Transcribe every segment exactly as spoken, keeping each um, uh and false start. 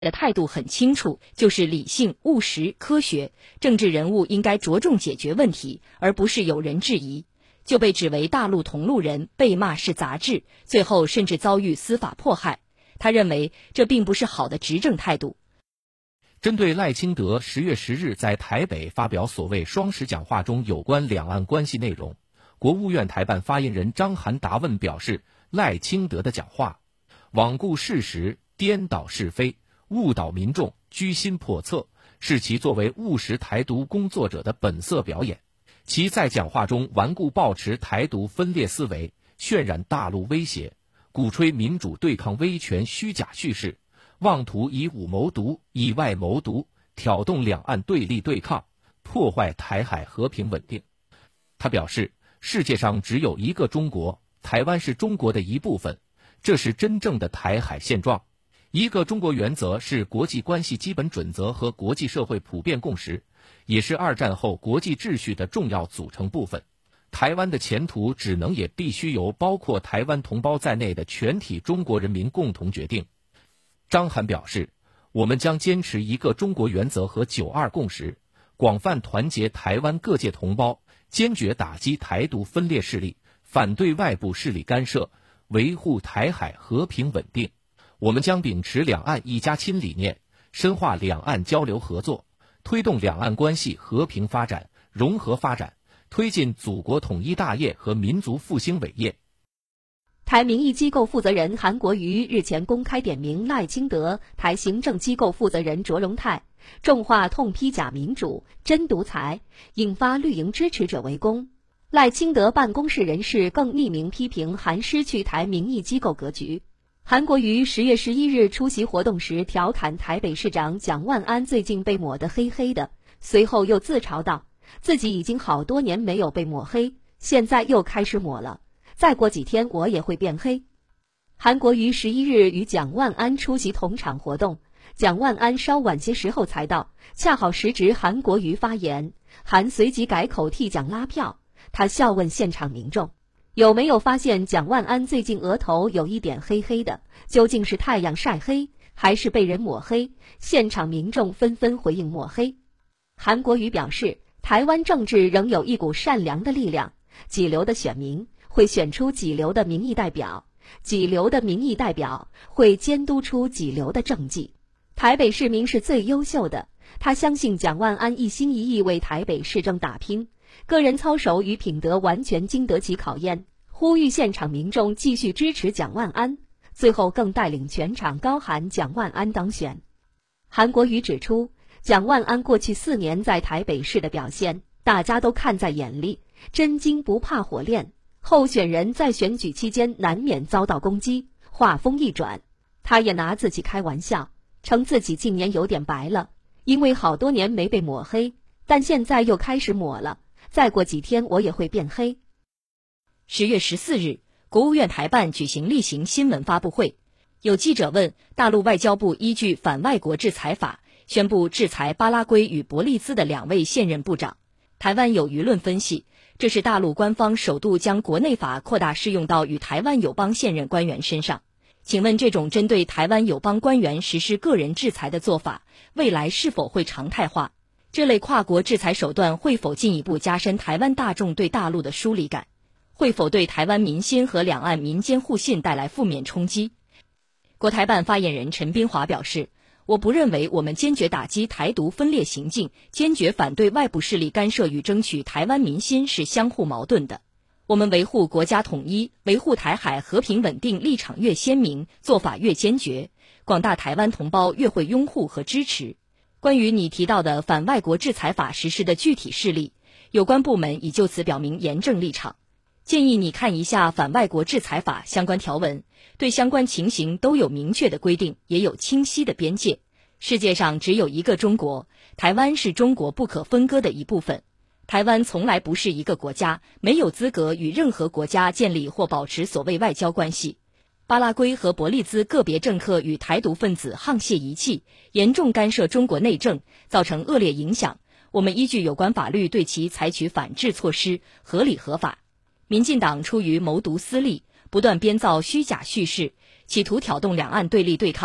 的态度很清楚，就是理性、务实、科学。政治人物应该着重解决问题，而不是有人质疑，就被指为大陆同路人，被骂是杂质，最后甚至遭遇司法迫害。他认为这并不是好的执政态度。 针对赖清德十月十日在台北发表所谓双十讲话中有关两岸关系内容，国务院台办发言人张涵答问表示，赖清德的讲话罔顾事实、颠倒是非、误导民众、居心叵测，是其作为务实台独工作者的本色表演。其在讲话中顽固抱持台独分裂思维，渲染大陆威胁，鼓吹民主对抗威权虚假叙事，妄图以武谋独、以外谋独，挑动两岸对立对抗，破坏台海和平稳定。他表示，世界上只有一个中国，台湾是中国的一部分，这是真正的台海现状。一个中国原则是国际关系基本准则和国际社会普遍共识，也是二战后国际秩序的重要组成部分。台湾的前途只能也必须由包括台湾同胞在内的全体中国人民共同决定。张涵表示，我们将坚持一个中国原则和九二共识，广泛团结台湾各界同胞，坚决打击台独分裂势力，反对外部势力干涉，维护台海和平稳定。我们将秉持两岸一家亲理念，深化两岸交流合作，推动两岸关系和平发展、融合发展，推进祖国统一大业和民族复兴伟业。 台民意机构负责人韩国瑜日前公开点名赖清德，台行政机构负责人卓荣泰重话痛批假民主、真独裁，引发绿营支持者围攻。赖清德办公室人士更匿名批评韩失去台民意机构格局。韩国瑜十月十一日出席活动时调侃台北市长蒋万安最近被抹得黑黑的，随后又自嘲道，自己已经好多年没有被抹黑，现在又开始抹了，再过几天我也会变黑。韩国瑜十一日与蒋万安出席同场活动，蒋万安稍晚些时候才到，恰好时值韩国瑜发言，韩随即改口替蒋拉票。他笑问现场民众，有没有发现蒋万安最近额头有一点黑黑的，究竟是太阳晒黑，还是被人抹黑？现场民众纷纷回应抹黑。韩国瑜表示，台湾政治仍有一股善良的力量，几流的选民会选出几流的民意代表，几流的民意代表会监督出几流的政绩。台北市民是最优秀的，他相信蒋万安一心一意为台北市政打拼，个人操守与品德完全经得起考验，呼吁现场民众继续支持蒋万安，最后更带领全场高喊蒋万安当选。韩国瑜指出，蒋万安过去四年在台北市的表现，大家都看在眼里，真金不怕火炼。候选人在选举期间难免遭到攻击，话锋一转，他也拿自己开玩笑，称自己近年有点白了，因为好多年没被抹黑，但现在又开始抹了，再过几天我也会变黑。 十月十四日，国务院台办举行例行新闻发布会，有记者问，大陆外交部依据反外国制裁法宣布制裁巴拉圭与伯利兹的两位现任部长。台湾有舆论分析，这是大陆官方首度将国内法扩大适用到与台湾友邦现任官员身上。请问这种针对台湾友邦官员实施个人制裁的做法，未来是否会常态化？这类跨国制裁手段会否进一步加深台湾大众对大陆的疏离感？会否对台湾民心和两岸民间互信带来负面冲击？国台办发言人陈斌华表示，我不认为我们坚决打击台独分裂行径，坚决反对外部势力干涉与争取台湾民心是相互矛盾的。我们维护国家统一、维护台海和平稳定立场越鲜明，做法越坚决，广大台湾同胞越会拥护和支持。关于你提到的反外国制裁法实施的具体事例，有关部门已就此表明严正立场。建议你看一下反外国制裁法相关条文，对相关情形都有明确的规定，也有清晰的边界。世界上只有一个中国，台湾是中国不可分割的一部分。台湾从来不是一个国家，没有资格与任何国家建立或保持所谓外交关系。巴拉圭和伯利兹个别政客与台独分子沆瀣一气，严重干涉中国内政，造成恶劣影响。我们依据有关法律对其采取反制措施，合理合法。民进党出于谋独私利，不断编造虚假叙事，企图挑动两岸对立对抗，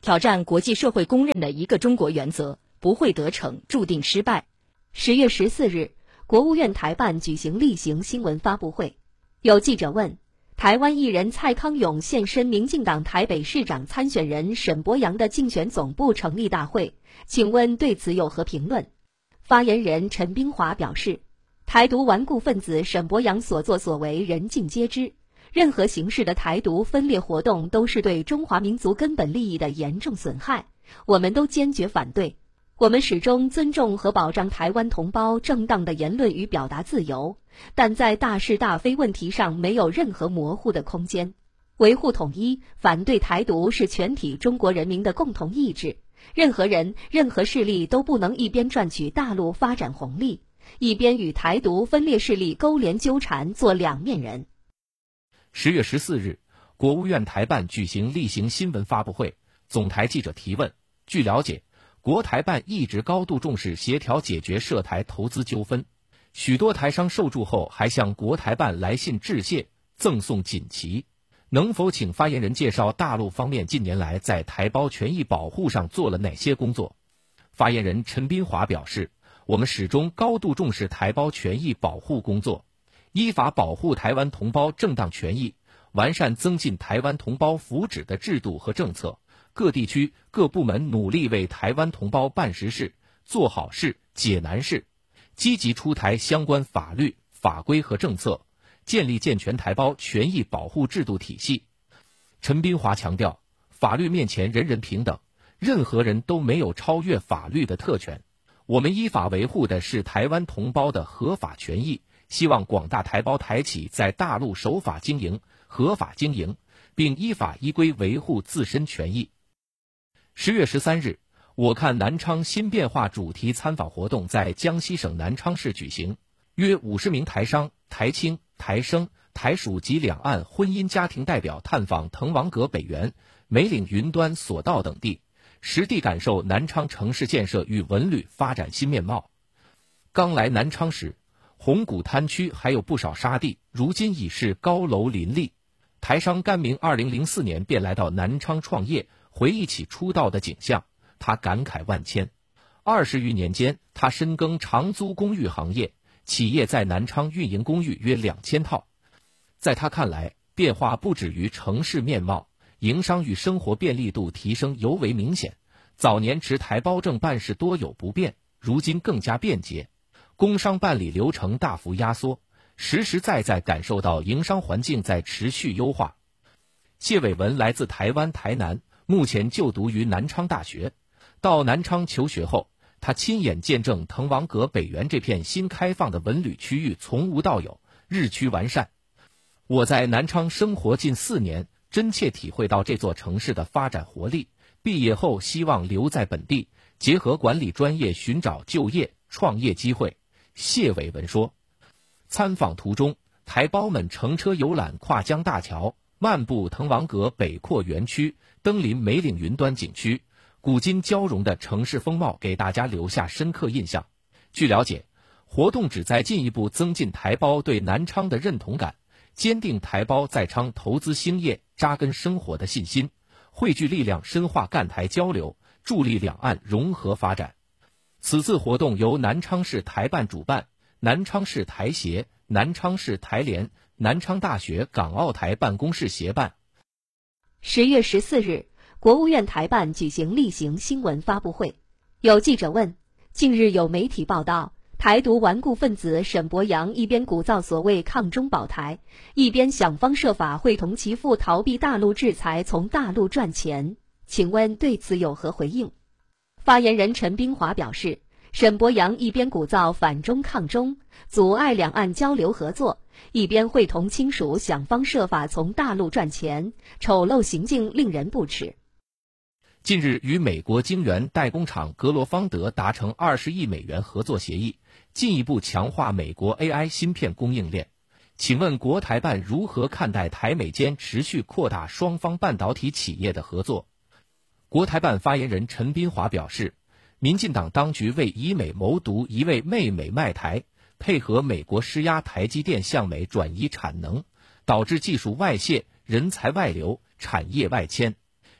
挑战国际社会公认的一个中国原则，不会得逞，注定失败。 十月十四日，国务院台办举行例行新闻发布会，有记者问，台湾艺人蔡康永现身民进党台北市长参选人沈伯洋的竞选总部成立大会，请问对此有何评论？发言人陈冰华表示，台独顽固分子沈伯洋所作所为人尽皆知，任何形式的台独分裂活动都是对中华民族根本利益的严重损害，我们都坚决反对。我们始终尊重和保障台湾同胞正当的言论与表达自由，但在大是大非问题上没有任何模糊的空间。维护统一，反对台独是全体中国人民的共同意志，任何人、任何势力都不能一边赚取大陆发展红利，一边与台独分裂势力勾连纠缠，做两面人。 十月十四日，国务院台办举行例行新闻发布会，总台记者提问。据了解，国台办一直高度重视协调解决涉台投资纠纷，许多台商受助后还向国台办来信致谢，赠送锦旗。能否请发言人介绍大陆方面近年来在台胞权益保护上做了哪些工作？发言人陈斌华表示，我们始终高度重视台胞权益保护工作，依法保护台湾同胞正当权益，完善增进台湾同胞福祉的制度和政策。各地区各部门努力为台湾同胞办实事、做好事、解难事，积极出台相关法律、法规和政策，建立健全台胞权益保护制度体系。陈斌华强调，法律面前人人平等，任何人都没有超越法律的特权。我们依法维护的是台湾同胞的合法权益，希望广大台胞台企在大陆守法经营、合法经营，并依法依规维护自身权益。十月十三日，我看南昌新变化主题参访活动在江西省南昌市举行，约五十名台商、台青、台生、台属及两岸婚姻家庭代表探访滕王阁北园、梅岭云端索道等地，实地感受南昌城市建设与文旅发展新面貌。刚来南昌时，红谷滩区还有不少沙地，如今已是高楼林立。台商甘明二零零四年便来到南昌创业，回忆起出道的景象，他感慨万千。二十余年间，他深耕长租公寓行业，企业在南昌运营公寓约两千套。在他看来，变化不止于城市面貌，营商与生活便利度提升尤为明显。早年持台胞证办事多有不便，如今更加便捷，工商办理流程大幅压缩，实实在在感受到营商环境在持续优化。谢伟文来自台湾台南，目前就读于南昌大学。到南昌求学后，他亲眼见证滕王阁北园这片新开放的文旅区域从无到有，日趋完善。我在南昌生活近四年，真切体会到这座城市的发展活力。毕业后希望留在本地，结合管理专业寻找就业、创业机会。谢伟文说，参访途中，台胞们乘车游览跨江大桥，漫步滕王阁北扩园区，登临梅岭云端景区，古今交融的城市风貌给大家留下深刻印象。据了解，活动旨在进一步增进台胞对南昌的认同感，坚定台胞在昌投资兴业、扎根生活的信心，汇聚力量深化赣台交流，助力两岸融合发展。此次活动由南昌市台办主办，南昌市台协、南昌市台联、南昌大学港澳台办公室协办。 十月十四日，国务院台办举行例行新闻发布会，有记者问，近日有媒体报道，台独顽固分子沈伯洋一边鼓噪所谓抗中保台，一边想方设法会同其父逃避大陆制裁，从大陆赚钱，请问对此有何回应？发言人陈斌华表示，沈伯洋一边鼓噪反中抗中，阻碍两岸交流合作，一边会同亲属想方设法从大陆赚钱，丑陋行径令人不齿。 近日与美国晶圆代工厂格罗方德达成二十亿美元合作协议，进一步强化美国 A I 芯片供应链。请问国台办如何看待台美间持续扩大双方半导体企业的合作？国台办发言人陈斌华表示，民进党当局为以美谋独，一味媚美卖台，配合美国施压台积电向美转移产能，导致技术外泄、人才外流、产业外迁。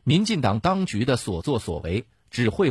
民进党当局的所作所为只会